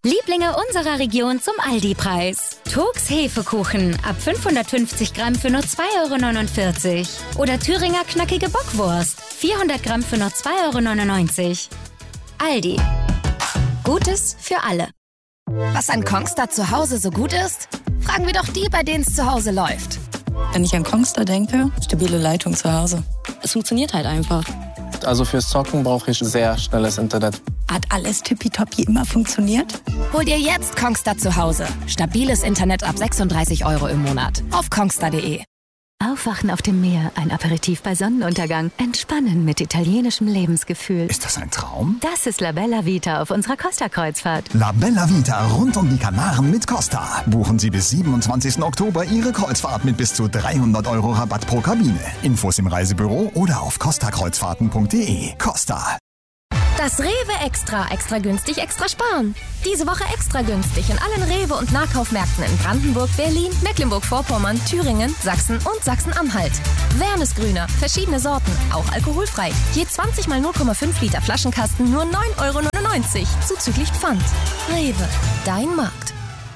Lieblinge unserer Region zum Aldi-Preis. Togs Hefekuchen ab 550 Gramm für nur 2,49 €. Oder Thüringer knackige Bockwurst, 400 Gramm für nur 2,99 €. Aldi. Gutes für alle. Was an Kongstar zu Hause so gut ist? Fragen wir doch die, bei denen es zu Hause läuft. Wenn ich an Kongstar denke, stabile Leitung zu Hause. Es funktioniert halt einfach. Also fürs Zocken brauche ich sehr schnelles Internet. Hat alles tippitoppi immer funktioniert? Hol dir jetzt Kongstar zu Hause. Stabiles Internet ab 36 € im Monat. Auf kongstar.de. Aufwachen auf dem Meer, ein Aperitif bei Sonnenuntergang, entspannen mit italienischem Lebensgefühl. Ist das ein Traum? Das ist La Bella Vita auf unserer Costa-Kreuzfahrt. La Bella Vita rund um die Kanaren mit Costa. Buchen Sie bis 27. Oktober Ihre Kreuzfahrt mit bis zu 300 € Rabatt pro Kabine. Infos im Reisebüro oder auf costakreuzfahrten.de. Costa. Das Rewe Extra. Extra günstig, extra sparen. Diese Woche extra günstig in allen Rewe- und Nahkaufmärkten in Brandenburg, Berlin, Mecklenburg-Vorpommern, Thüringen, Sachsen und Sachsen-Anhalt. Wernesgrüner, verschiedene Sorten, auch alkoholfrei. Je 20 mal 0,5 Liter Flaschenkasten nur 9,99 € zuzüglich Pfand. Rewe, dein Markt.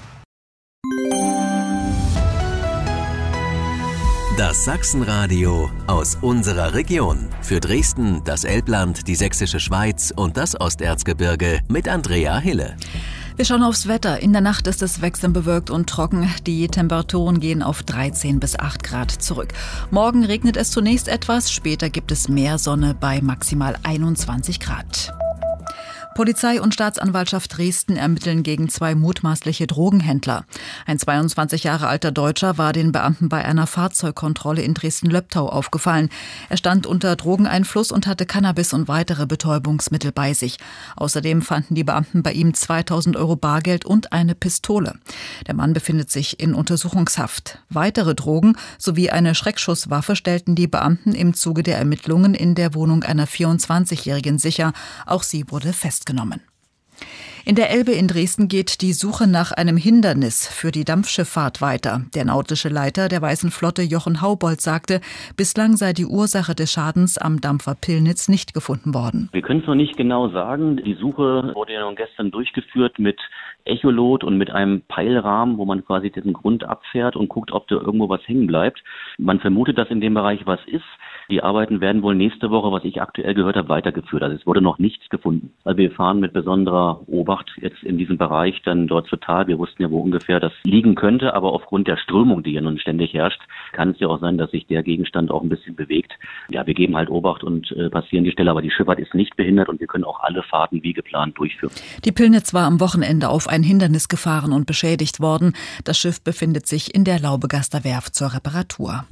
Das Sachsenradio aus unserer Region. Für Dresden, das Elbland, die Sächsische Schweiz und das Osterzgebirge mit Andrea Hille. Wir schauen aufs Wetter. In der Nacht ist es wechselnd bewölkt und trocken. Die Temperaturen gehen auf 13 bis 8 Grad zurück. Morgen regnet es zunächst etwas, später gibt es mehr Sonne bei maximal 21 Grad. Polizei und Staatsanwaltschaft Dresden ermitteln gegen 2 mutmaßliche Drogenhändler. Ein 22 Jahre alter Deutscher war den Beamten bei einer Fahrzeugkontrolle in Dresden-Löbtau aufgefallen. Er stand unter Drogeneinfluss und hatte Cannabis und weitere Betäubungsmittel bei sich. Außerdem fanden die Beamten bei ihm 2.000 € Bargeld und eine Pistole. Der Mann befindet sich in Untersuchungshaft. Weitere Drogen sowie eine Schreckschusswaffe stellten die Beamten im Zuge der Ermittlungen in der Wohnung einer 24-Jährigen sicher. Auch sie wurde festgenommen. In der Elbe in Dresden geht die Suche nach einem Hindernis für die Dampfschifffahrt weiter. Der nautische Leiter der Weißen Flotte, Jochen Haubold, sagte, bislang sei die Ursache des Schadens am Dampfer Pillnitz nicht gefunden worden. Wir können es noch nicht genau sagen. Die Suche wurde ja gestern durchgeführt mit Echolot und mit einem Peilrahmen, wo man quasi den Grund abfährt und guckt, ob da irgendwo was hängen bleibt. Man vermutet, dass in dem Bereich was ist. Die Arbeiten werden wohl nächste Woche, was ich aktuell gehört habe, weitergeführt. Also es wurde noch nichts gefunden. Also wir fahren mit besonderer Obacht jetzt in diesem Bereich dann dort zu Tal. Wir wussten ja, wo ungefähr das liegen könnte, aber aufgrund der Strömung, die ja nun ständig herrscht, kann es ja auch sein, dass sich der Gegenstand auch ein bisschen bewegt. Ja, wir geben halt Obacht und passieren die Stelle, aber die Schifffahrt ist nicht behindert und wir können auch alle Fahrten wie geplant durchführen. Die Pillnitz war am Wochenende auf ein Hindernis gefahren und beschädigt worden. Das Schiff befindet sich in der Laubegaster Werft zur Reparatur.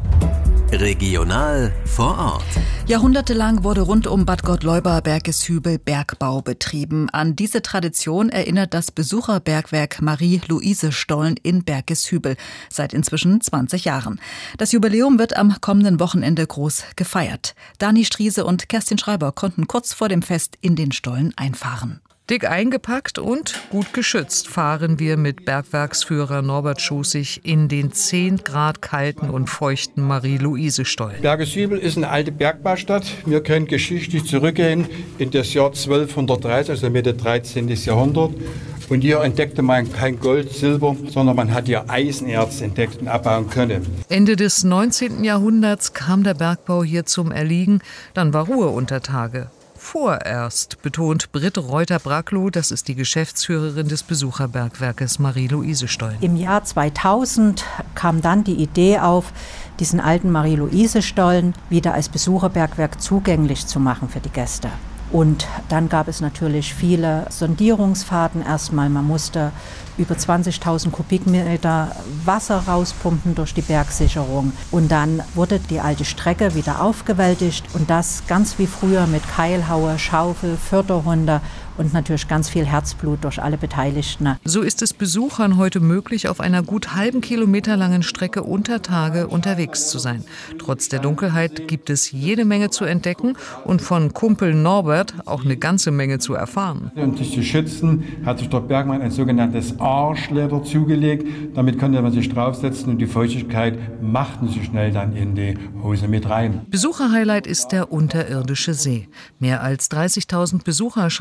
Regional vor Ort. Jahrhundertelang wurde rund um Bad Gottleuba Bergeshübel Bergbau betrieben. An diese Tradition erinnert das Besucherbergwerk Marie-Luise-Stollen in Bergeshübel seit inzwischen 20 Jahren. Das Jubiläum wird am kommenden Wochenende groß gefeiert. Dani Striese und Kerstin Schreiber konnten kurz vor dem Fest in den Stollen einfahren. Dick eingepackt und gut geschützt fahren wir mit Bergwerksführer Norbert Schussig in den 10 Grad kalten und feuchten Marie-Luise-Stollen. Bergeshübel ist eine alte Bergbaustadt. Wir können geschichtlich zurückgehen in das Jahr 1230, also Mitte 13. Jahrhundert. Und hier entdeckte man kein Gold, Silber, sondern man hat hier Eisenerz entdeckt und abbauen können. Ende des 19. Jahrhunderts kam der Bergbau hier zum Erliegen. Dann war Ruhe unter Tage. Vorerst, betont Britt Reuter-Brackloh, das ist die Geschäftsführerin des Besucherbergwerkes Marie-Luise-Stollen. Im Jahr 2000 kam dann die Idee auf, diesen alten Marie-Luise-Stollen wieder als Besucherbergwerk zugänglich zu machen für die Gäste. Und dann gab es natürlich viele Sondierungsfahrten erstmal. Man musste über 20.000 Kubikmeter Wasser rauspumpen durch die Bergsicherung. Und dann wurde die alte Strecke wieder aufgewältigt und das ganz wie früher mit Keilhaue, Schaufel, Förderhunde und natürlich ganz viel Herzblut durch alle Beteiligten. So ist es Besuchern heute möglich, auf einer gut halben Kilometer langen Strecke unter Tage unterwegs zu sein. Trotz der Dunkelheit gibt es jede Menge zu entdecken und von Kumpel Norbert auch eine ganze Menge zu erfahren. Um sich zu schützen, hat sich der Bergmann ein sogenanntes Arschleder zugelegt. Damit konnte man sich draufsetzen und die Feuchtigkeit machten sich schnell dann in die Hose mit rein. Besucherhighlight ist der unterirdische See. Mehr als 30.000 Besucher schauten sich das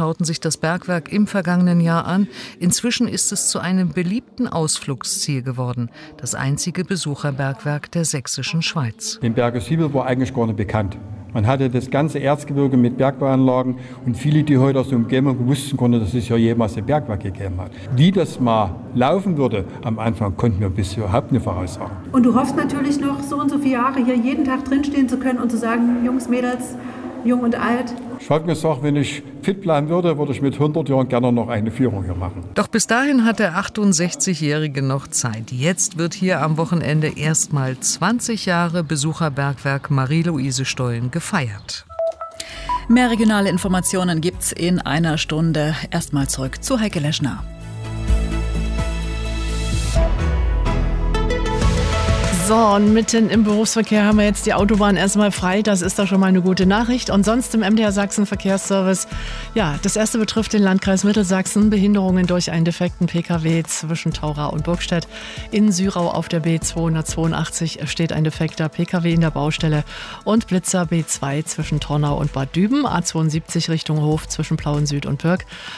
das Bergwerk im vergangenen Jahr an. Inzwischen ist es zu einem beliebten Ausflugsziel geworden. Das einzige Besucherbergwerk der sächsischen Schweiz. Den Bergesiebel war eigentlich gar nicht bekannt. Man hatte das ganze Erzgebirge mit Bergbauanlagen und viele, die heute aus der Umgebung wussten konnten, dass es ja jemals ein Bergwerk gegeben hat. Wie das mal laufen würde, am Anfang konnten wir bis überhaupt nicht voraussagen. Und du hoffst natürlich noch so und so viele Jahre hier jeden Tag drinstehen zu können und zu sagen, Jungs, Mädels, jung und alt. Ich habe gesagt, wenn ich fit bleiben würde, würde ich mit 100 Jahren gerne noch eine Führung hier machen. Doch bis dahin hat der 68-Jährige noch Zeit. Jetzt wird hier am Wochenende erstmal 20 Jahre Besucherbergwerk Marie-Louise Stollen gefeiert. Mehr regionale Informationen gibt's in einer Stunde. Erstmal zurück zu Heike Leschner. So, und mitten im Berufsverkehr haben wir jetzt die Autobahn erstmal frei. Das ist doch schon mal eine gute Nachricht. Und sonst im MDR Sachsen Verkehrsservice. Ja, das erste betrifft den Landkreis Mittelsachsen. Behinderungen durch einen defekten Pkw zwischen Taura und Burgstedt. In Syrau auf der B282 steht ein defekter Pkw in der Baustelle. Und Blitzer B2 zwischen Tornau und Bad Düben. A72 Richtung Hof zwischen Plauen Süd und Pirk.